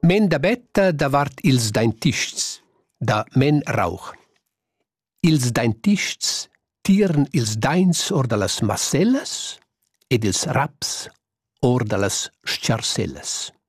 Men da betta davart ils dentists, da men rauch. Ils dentists tieren ils dains or da las massellas ed ils raps or da las sciarsellas.